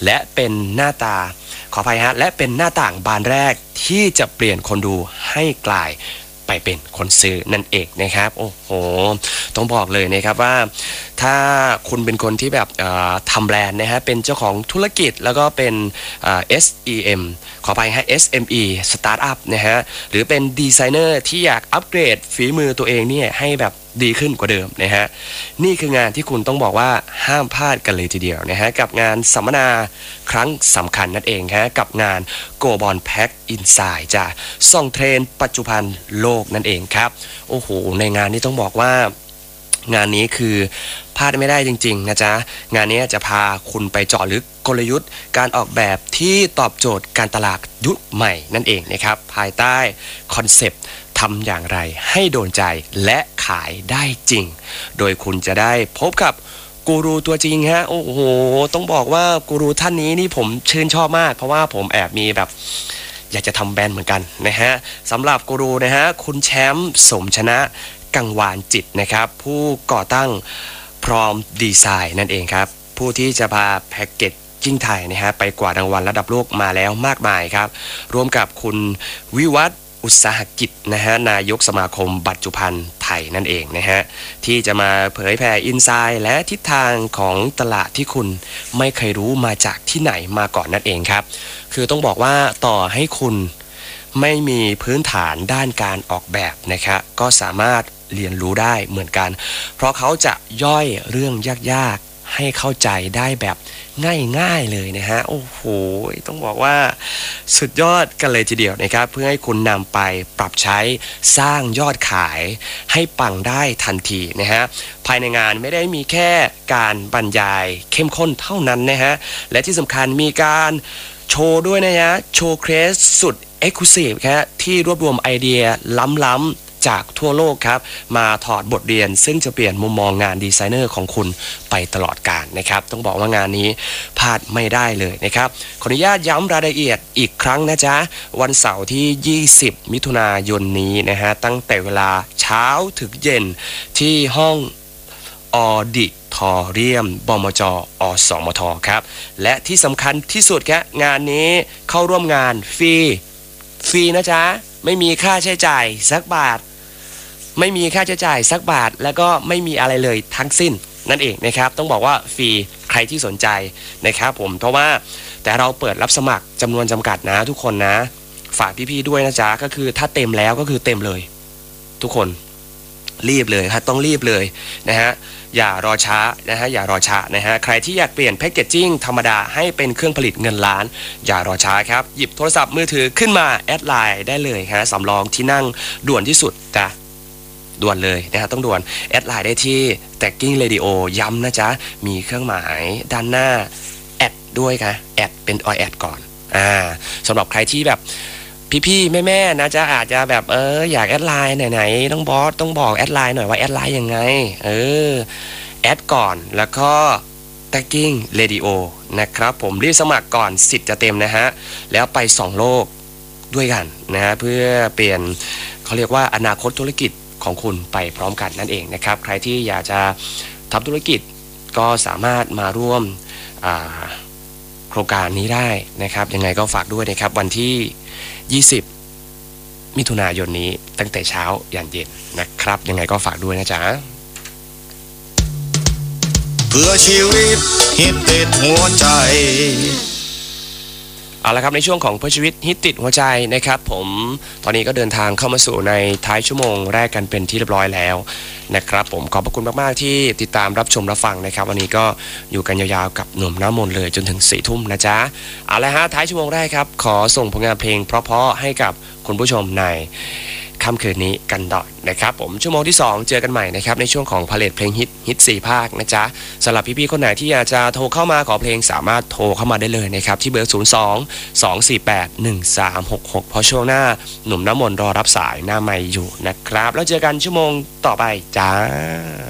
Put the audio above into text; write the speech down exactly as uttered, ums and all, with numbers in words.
และเป็นหน้าตาขออภัยฮะและเป็นหน้าต่างบานแรกที่จะเปลี่ยนคนดูให้กลายไปเป็นคนซื้อนั่นเองนะครับโอ้โหต้องบอกเลยนะครับว่าถ้าคุณเป็นคนที่แบบทำแบรนด์นะฮะเป็นเจ้าของธุรกิจแล้วก็เป็น เอส อี เอ็ม ขอไปให้ เอส เอ็ม อี Startup นะฮะหรือเป็นดีไซเนอร์ที่อยากอัปเกรดฝีมือตัวเองเนี่ยให้แบบดีขึ้นกว่าเดิมนะฮะนี่คืองานที่คุณต้องบอกว่าห้ามพลาดกันเลยทีเดียวนะฮะกับงานสัมมนาครั้งสำคัญนั่นเองฮะกับงาน Go Bond Pack Inside จ้ะส่องเทรนด์ปัจจุบันโลกนั่นเองครับโอ้โหในงานนี้ต้องบอกว่างานนี้คือพลาดไม่ได้จริงๆนะจ๊ะงานนี้จะพาคุณไปเจาะลึกกลยุทธ์การออกแบบที่ตอบโจทย์การตลาดยุคใหม่นั่นเองนะครับภายใต้คอนเซปต์ทำอย่างไรให้โดนใจและขายได้จริงโดยคุณจะได้พบกับกูรูตัวจริงฮะโอ้โหต้องบอกว่ากูรูท่านนี้นี่ผมชื่นชอบมากเพราะว่าผมแอบมีแบบอยากจะทำแบรนด์เหมือนกันนะฮะสำหรับกูรูนะฮะคุณแชมป์สมชนะกังวานจิตนะครับผู้ก่อตั้งพร้อมดีไซน์นั่นเองครับผู้ที่จะพาแพ็กเกจจิ้งไทยนะฮะไปกวาดรางวัลระดับโลกมาแล้วมากมายครับรวมกับคุณวิวัฒน์อุตสาหกิจนะฮะนายกสมาคมบัตรจุภัณฑ์ไทยนั่นเองนะฮะที่จะมาเผยแผ่อินไซด์และทิศทางของตลาดที่คุณไม่เคยรู้มาจากที่ไหนมาก่อนนั่นเองครับคือต้องบอกว่าต่อให้คุณไม่มีพื้นฐานด้านการออกแบบนะครับก็สามารถเรียนรู้ได้เหมือนกันเพราะเขาจะย่อยเรื่องยากๆให้เข้าใจได้แบบง่ายๆเลยนะฮะโอ้โหต้องบอกว่าสุดยอดกันเลยทีเดียวนะครับเพื่อให้คุณนำไปปรับใช้สร้างยอดขายให้ปังได้ทันทีนะฮะภายในงานไม่ได้มีแค่การบรรยายเข้มข้นเท่านั้นนะฮะและที่สำคัญมีการโชว์ด้วยนะฮะโชว์เคสสุดเอ็กซ์คลูซีฟครับที่รวบรวมไอเดียล้ำๆจากทั่วโลกครับมาถอดบทเรียนซึ่งจะเปลี่ยนมุมมองงานดีไซเนอร์ของคุณไปตลอดกาลนะครับต้องบอกว่างานนี้พลาดไม่ได้เลยนะครับขออนุญาตย้ำรายละเอียดอีกครั้งนะจ๊ะวันเสาร์ที่ยี่สิบมิถุนายนนี้นะฮะตั้งแต่เวลาเช้าถึงเย็นที่ห้องออดิทอเรียมบมจอสมทครับและที่สำคัญที่สุดครับงานนี้เข้าร่วมงานฟรีฟรีนะจ๊ะไม่มีค่าใช้จ่ายสักบาทไม่มีค่าใช้จ่ายสักบาทแล้วก็ไม่มีอะไรเลยทั้งสิ้นนั่นเองนะครับต้องบอกว่าฟรีใครที่สนใจนะครับผมเพราะว่าแต่เราเปิดรับสมัครจำนวนจำกัดนะทุกคนนะฝากพี่ๆด้วยนะจ๊ะก็คือถ้าเต็มแล้วก็คือเต็มเลยทุกคนรีบเลยครับต้องรีบเลยนะฮะอย่ารอช้านะฮะอย่ารอช้านะฮะใครที่อยากเปลี่ยนแพคเกจจิ้งธรรมดาให้เป็นเครื่องผลิตเงินล้านอย่ารอช้าครับหยิบโทรศัพท์มือถือขึ้นมาแอดไลน์ได้เลยฮะสำรองที่นั่งด่วนที่สุดจ้ะด่วนเลยนะฮะต้องด่วนแอดไลน์ได้ที่ Tagging Radio ย้ำนะจ๊ะมีเครื่องหมายด้านหน้าแอดด้วยค่ะแอดเป็นอแอดก่อนอ่าสำหรับใครที่แบบพี่ๆแม่ๆนะจ๊ะอาจจะแบบเอออยากแอดไลน์ไหนๆต้องบอสต้องบอกแอดไลน์หน่อยว่าแอดไลน์ยังไงเออแอดก่อนแล้วก็ Tagging Radio นะครับผมรีบสมัครก่อนสิทธิ์จะเต็มนะฮะแล้วไปส่องโลกด้วยกันนะฮะเพื่อเปลี่ยนเขาเรียกว่าอนาคตธุรกิจของคุณไปพร้อมกันนั่นเองนะครับใครที่อยากจะทำธุรกิจก็สามารถมาร่วมโครงการนี้ได้นะครับยังไงก็ฝากด้วยนะครับวันที่ยี่สิบมิถุนายนนี้ตั้งแต่เช้ายันเย็นนะครับยังไงก็ฝากด้วยนะจ๊ะเพื่อชีวิตฮิตติดหัวใจเอาละครับในช่วงของเพื่อชีวิตฮิตติดหัวใจนะครับผมตอนนี้ก็เดินทางเข้ามาสู่ในท้ายชั่วโมงแรกกันเป็นที่เรียบร้อยแล้วนะครับผมขอบพระคุณมากๆที่ติดตามรับชมรับฟังนะครับวันนี้ก็อยู่กันยาวๆกับหนุ่มน้ำมนต์เลยจนถึงสี่ทุ่มนะจ๊ะเอาละฮะท้ายชั่วโมงแรกครับขอส่งผลงานเพลงเพราะๆให้กับคุณผู้ชมในค่ำคืนนี้กันต่อนะครับผมชั่วโมงที่สองเจอกันใหม่นะครับในช่วงของพาเลทเพลงฮิตฮิตสี่ภาคนะจ๊ะสำหรับพี่ๆคนไหนที่อยากจะโทรเข้ามาขอเพลงสามารถโทรเข้ามาได้เลยนะครับที่เบอร์ศูนย์ สอง สอง สี่ แปด หนึ่ง สาม หก หกเพราะช่วงหน้าหนุ่มน้ำมนต์รอรับสายหน้าไมค์อยู่นะครับแล้วเจอกันชั่วโมงต่อไปจ้า